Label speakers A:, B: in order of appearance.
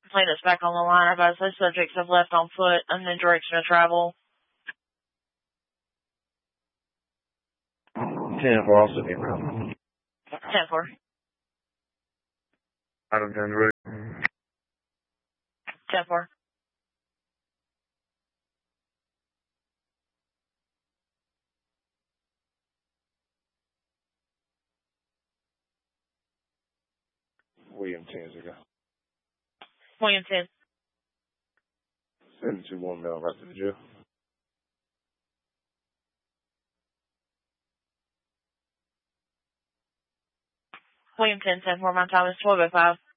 A: Plaintiff's back on the line. I've asked those subjects have left on foot, unknown direction of travel.
B: 10-4 also came out.
A: 10-4.
B: Item 10 ready.
A: 10-4.
B: William 10 ago.
A: William 10.
B: 721 male right to the jail.
A: William 10, 10-4. My time is 12:05.